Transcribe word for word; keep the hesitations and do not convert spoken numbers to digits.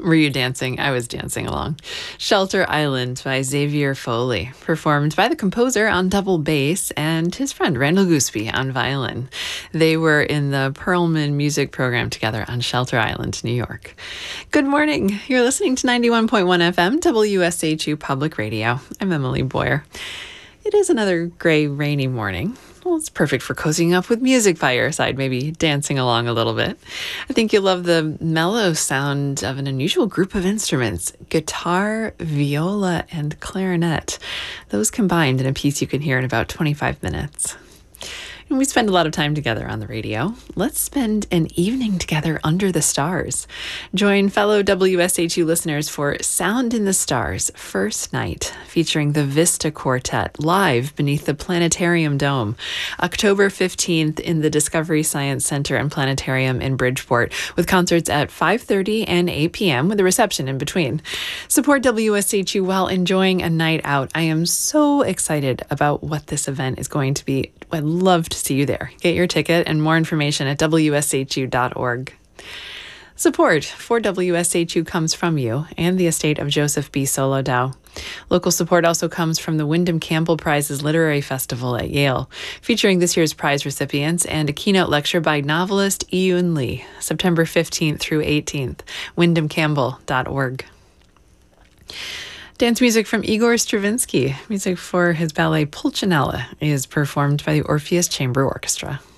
Were you dancing? I was dancing along. Shelter Island by Xavier Foley, performed by the composer on double bass and his friend Randall Gooseby on violin. They were in the Perlman music program together on Shelter Island, New York. Good morning. You're listening to ninety-one point one F M, W S H U Public Radio. I'm Emily Boyer. It is another gray, rainy morning. Well, it's perfect for cozying up with music by your side, maybe dancing along a little bit. I think you'll love the mellow sound of an unusual group of instruments: guitar, viola, and clarinet. Those combined in a piece you can hear in about twenty-five minutes. And we spend a lot of time together on the radio. Let's spend an evening together under the stars. Join fellow W S H U listeners for Sound in the Stars First Night, featuring the Vista Quartet live beneath the Planetarium Dome, October fifteenth in the Discovery Science Center and Planetarium in Bridgeport, with concerts at five thirty and eight p.m. with a reception in between. Support W S H U while enjoying a night out. I am so excited about what this event is going to be. I'd love to see you there. Get your ticket and more information at W S H U dot org. Support for W S H U comes from you and the estate of Joseph B. Solodow. Local support also comes from the Wyndham Campbell Prizes Literary Festival at Yale, featuring this year's prize recipients and a keynote lecture by novelist Iyun Lee, September fifteenth through eighteenth, wyndham campbell dot org. Dance music from Igor Stravinsky. Music for his ballet Pulcinella is performed by the Orpheus Chamber Orchestra.